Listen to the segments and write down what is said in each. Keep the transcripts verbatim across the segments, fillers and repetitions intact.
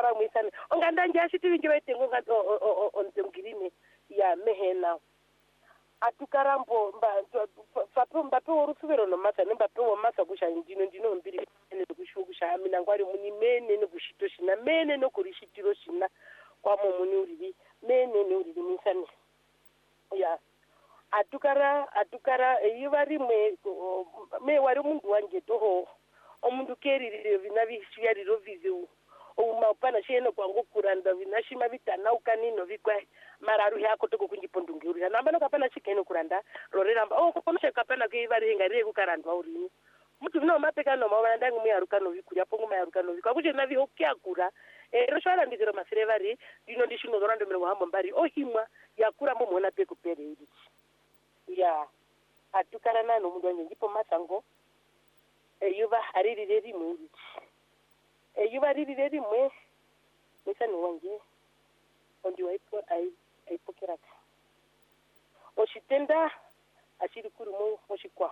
kama mwisane onganda njashi tivinje vaitengo ngati on ngirine ya mehena atukarambo mba fapo mbape worusuvero nomasa nembape womasa kusha ndino ndino mbiri ene kushu kusha amina ngwari muni mene ne kushito shina mene no kurishitiro shina kwa mumuni uriri mene ne uriri mwisane ya atukara atukara yivari mwe me wari mundu wanje toho omundu kerire vinavishya riro vizu umapana sheno kwangu kuranda vinashima vitana ukanino vikwa mararu yako toko kunjipondungiri namba no kapana chikeno kuranda roreramba oh konoshe kapana keivari ngari kukarandwa urini mutu vino mapeka no mawanda ngumi yarukano vikuya pongo mayarukano vikwa kuche navi hokyakura eh roshwala ndizero masrevari dino ndishino dorando mero hambo mbari ohimwa yakura mbo mona pe kupere idi ya atukara nano mundu wanje ndipo masango eyuva hariri reri muri eyuva riri reri mwe misani wanje ondi waipo ai aipokeraka oshitenda ashiri kuri mu moshikwa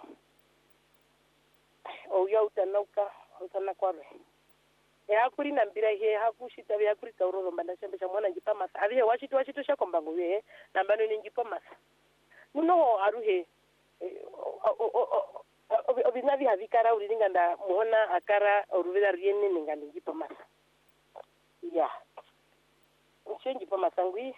oya utanauka utana kwalwe ya kuri nambira he hakushita ya kuri tauroro mbanda shembe cha mwana njipa masa abihe washito washito shakombango we nambano ni njipa masa muno aruhe obinavi havikara uliringa nda muona akara oruvira riene ningandi njipa masa ya nchenji pa masangwi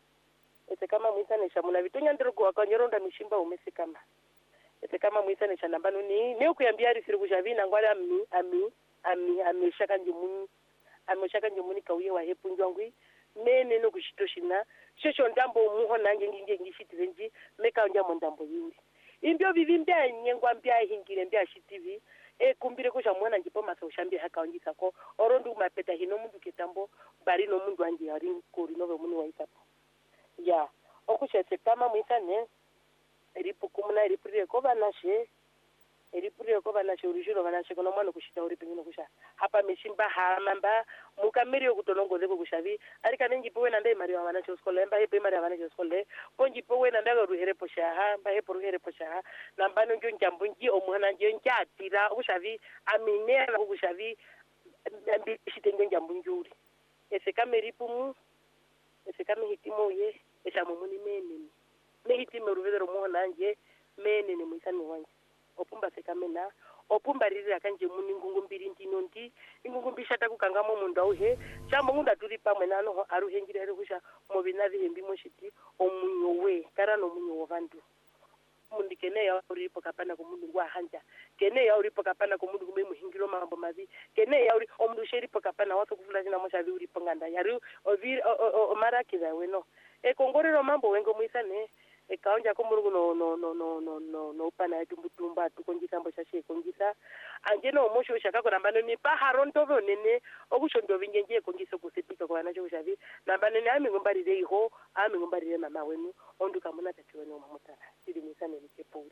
ese kama mwisanisha muna vitonya ndirugo akanyoronda mishimba umese kama ese kama mwisanisha nambano ni ne kuyambia ari siru kujavina ngwala ami ami ami ami shaka njumuni ami shaka njumuni kauye wa hepunjwa ngwi mene no kushitoshina shosho ndambo muho nange nginge ngishitirenji meka nja mondambo yuri imbyo vivimbya nyengwa mbya hingire mbya shitivi e kumbire kusha mwana njipo masa ushambye haka onjisa ko orondu mapeta hino mundu ketambo bari no mundu anje yari kuri no muni waisapo ya okushese kama mwisane eripo kumuna eripure ko banashe eripure ko banashe urijuro banashe kono mwana kushita uri pengino kusha hapa mishimba hamamba mukamiri okutonongoze ko kushavi ari kanenji powe nande mari wa banashe uskole mba hepe mari wa banashe uskole ponji powe nande ga ruhere poshaha mba hepo ruhere poshaha nambano njo njambunji omwana njo njatira kushavi amine na kushavi mbi shitengo njambunjuri ese kameripu mu ese kamihitimo ye esa mumuni menene mehitimo ruvedero mwana nje menene mwisani wanje opumba sekamena opumba riri akanje muni ngungu mbiri ndino ndi ingungu mbishata kukangamo mundu auhe chambo ngunda turi pamwe nano aruhengira ari kusha mobina vihembi moshiti omunyo we kara no munyo wovandu mundi kene ya uripo kapana ko mundu ngwa hanja kene ya uripo kapana ko mundu kumbe muhingiro mambo mazi kene ya uri omundu sheripo kapana waso kufula jina mosha vi uripo nganda yari ovir o marakiza weno e kongorero mambo wengo mwisane e kaonja ko murungu no no no no no no no pana etumbutumba tukonjisa mbo shashe konjisa anje no mosho shaka ko nambano ni paharo ntovo nene okushondo vingenje konjisa kusipika kwa nacho shavi nambano ni ami ngombari dei ho ami ngombari mama wenu onduka muna tatiwe no mamutara sidi misane likepuri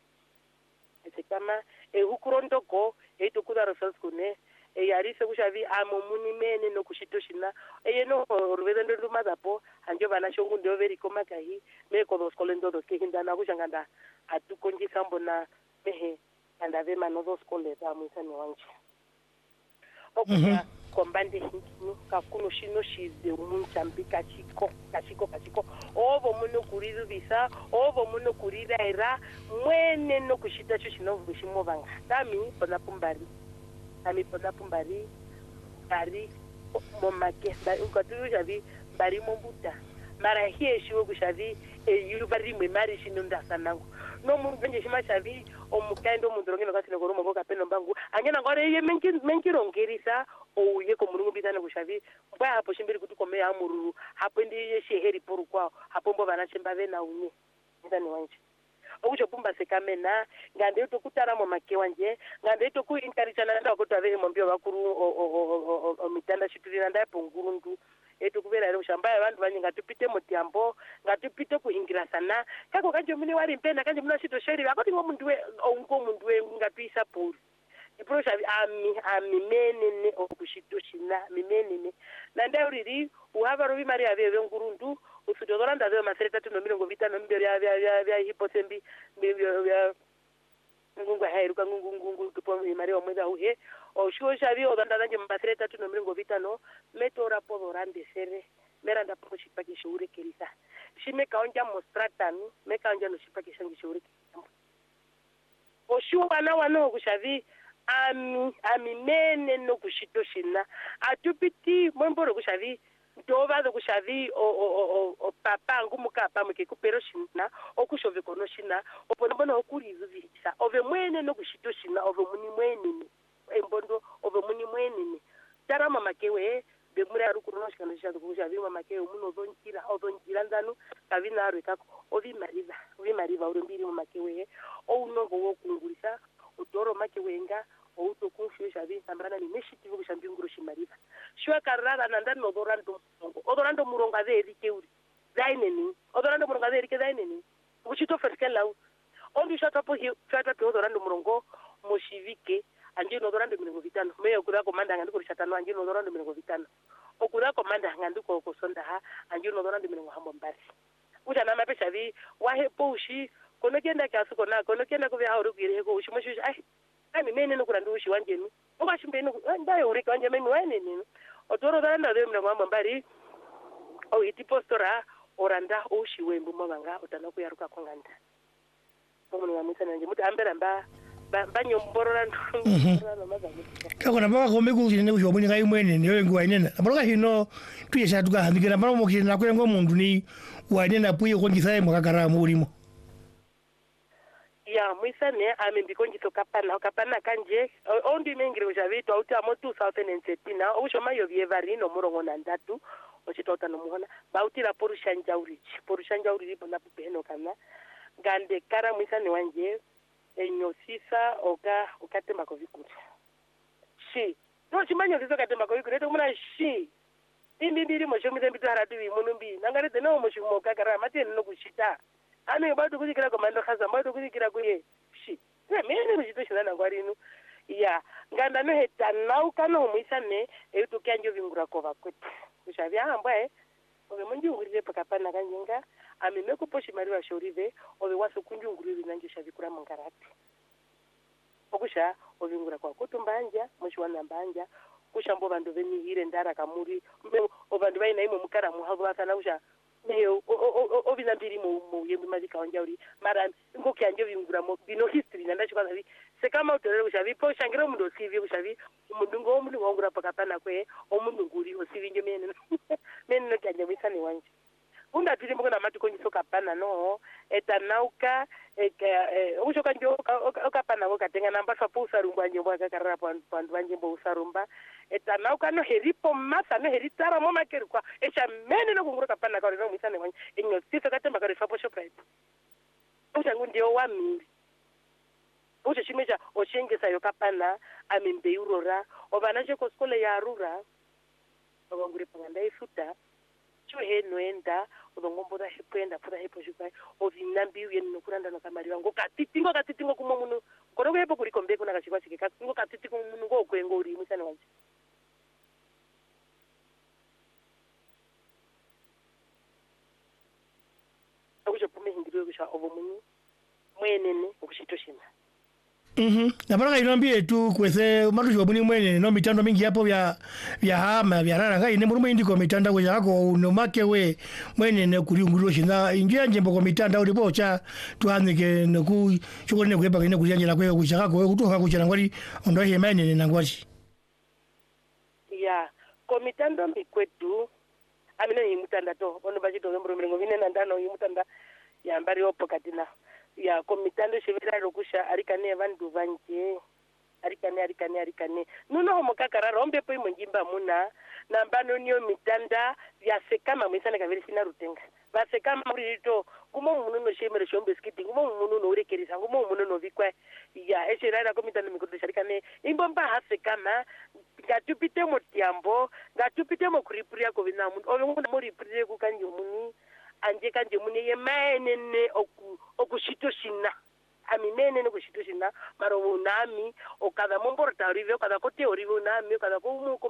ese kama e hukurondoko e tukuda rosaskune e yarise kushavi amo muni mene no kushitoshina e yeno ruvendo ndo mazapo anje bana shongu ndo veri koma kahi me ko dos kolendo dos ke hindana kushanganda atukonjisa mbona mehe anda ve manozo skole za mwisani wanje okuya kombande hinkini kakuno shino shize umunchambi kachiko kachiko kachiko ovo muno kuriru visa ovo muno kurira era mwene no kushita cho shino vushimo vanga tami pona pumbari ami pona pumbari bari momake bari ukatu javi bari mombuta mara hie shiwo kushavi e yuru bari mwe mari shino ndasanango no mundu nje shima shavi omukando mundu ngeno kasile ko rumo ka peno mbangu angena ngore ye menki menkirongerisa o ye ko murungu bitana kushavi bwa hapo shimbiri kutuko me amururu hapo ndi ye sheheri poru kwao hapo mbo bana chemba bena unye ndani wanje okucho pumba sekamena ngande to kutara mo make wanje ngande to ku intarichana nda ko tave mo mbyo bakuru o o mitanda shitulina nda pongurundu eto kubera ero shamba abantu banyinga tupite motiambo ngatupite kuhingira sana kako kanje muni wari mpena kanje muna shito sheri akoti ngo mundu we onko mundu we ngapisa puru iprosha ami ami menene okushito shina mimenene nanda uriri uhava robi mari ave ngurundu usudodora ndaze masereta tuno mirongo vitano mbere ya ya ya hiposembi mbere ya ngungu hairuka ngungu ngungu tupo mari omweza uhe o shuo shavi o danda nje mbasire tatu no mringo vitano metora po rande sere meranda po shipaki shure kelisa shime kaonja mostratan me kaonja no shipaki shangi shure o shuo wana wana kushavi ami ami mene no kushito shina atupiti mwemboro kushavi ndova do kushavi o o o o papa ngumuka pa mke kupero shina okushove kono shina oponobono okurizu visa ove mwene no kushito shina ove muni mwene embondo ove muni mwene tara mama kewe be muri ari kuno shikano shado kushavi mama kewe muno zonkira ozonkira ndanu kavina ari kako ovi mariva ovi mariva urumbiri mama kewe o unongo wo kungurisa utoro make wenga o uto kunfio shavi sambrana ni meshitivu kushambi nguru shimariva shwa karara nanda no dorando odorando muronga zeri keuri zaineni odorando muronga zeri ke zaineni kuchito ferkela ondu shata po shata po odorando murongo moshivike anje no dorando mirongo vitano meyo kuda komanda ngandi ko shata no anje no dorando mirongo vitano okuda komanda ngandi ko ko sonda ha anje no dorando mirongo hambo mbari uja na mapesha vi wahe poshi kono kenda kasu kona kono kenda ko vya hauru gire ko ushi moshi ai ai mene no kurando ushi wanjenu oba shimbe no ndayo uri kanje mimi wane ni otoro danda de mna ngamba mbari o iti postora oranda ushi wembu mabanga utana ku yaruka konganda bomu ngamisa nje muti ambera mba banyo mborora ndo mazaga kakona baka kombe ku kine ushi obuni ngai mwene niyo ngwa inena abaloka hino tuyesha tuka handikira mara mo kine nakwe ngo mundu ni wanena puye ko ngisaye mo kakara mu urimo ya mwisane amembikondi to kapana kapana kanje ondi mengire ujavito auti amo two thousand thirteen usho mayo vievarino murongo na ndatu ochitota no muhona bauti la porushanja urichi porushanja uri bona pupeno kana gande kara mwisane wanje enyosisa oga okatemba ko vikuri shi no chimanyo zizo katemba ko vikuri to muna shi imbi mbiri mo shomi zembi haratu bi munumbi nangare no mo shumo kakara mate no kushita ane bado kuzikira kwa mando khaza bado kuzikira kuye shi ne mene mujito shina ngwarinu ya nganda no heta nau kano muisane eto kyanjo vingura ko bakuti kushavya ambwe obe munji ngurire pakapana kanyenga amime kuposhi mari wa shorive obe waso kunjungurire nanjo shavikura mungarati okusha obingura kwa kutumbanja mushwana mbanja kushambo bandu veni hire ndara kamuri obandu baina imo mukara muhavu atana kusha Neo o o binambiri mu mu yembi mazika onjauri mara ngoki anje bingura mo bino history nanda chikwa zavi sekama utorere kushavi po shangiro mundo sivi kushavi umundu ngo mundu ngongura pakapana kwe omundu nguri osivi nje mene mene no kyanje misani wanje unda tuli mbona matu konyi soka pana no etanauka e usho kanjo okapana ngo katenga namba fa pusa rumba nje bwa kakara pandu wanje mbo usarumba etanauka no heripo masa no heritara mo makeru kwa echa mene no kungura kapana ka no misane wanje enyo sisa katemba ka fa po shoprite usha ngundi o wa mimi usha chimeja oshengesa yo kapana amembe urora obanaje ko skole ya rura obangure panganda ifuta chuhe noenda udongomboda hependa fuda hepo jukai ovinambi yenu kuranda no kamari wango katitingo katitingo kumo munu kono hepo kuri kombe kuna kachikwa chike katitingo katitingo munu ngo kwengo uri musana wanje akuja pume hindiro kusha obo munu mwenene okushitoshima Mhm. Nabaraka inambie tu kwese matu shobuni mwene no mitando mingi hapo vya vya hama vya rara kai ne murumo indiko mitanda kwa yako no make we mwene ne kuriunguro shinda ingia njembo kwa mitanda uri bocha tuanike ne ku chukone ne kweba ne kujanjira kwa kuchaka kwa kutoka kuchana ngwali ndo he mane ne nangwachi ya kwa mitando mikwetu amina ni mutanda to ono bajito ngembro mrengo vine nandano yi mutanda ya mbari opo katina ya komitando shivira rokusha arikane vandu vanje arikane arikane arikane nuno homokakara rombe po imongimba muna nambano niyo mitanda ya sekama mwisana kaveri sina rutenga va sekama murito kumo munu no shemere shombe skiti kumo munu no urekerisa kumo munu no vikwa ya eshirara komitando mikudu sharikane imbomba ha sekama gatupite motiambo gatupite mokuripuria kovina mundu olungu moripuria kukanjo muni anje kanje muni yemenene oku okushitoshina aminene no kushitoshina maro nami okada momborta orive okada kote orive nami okada ko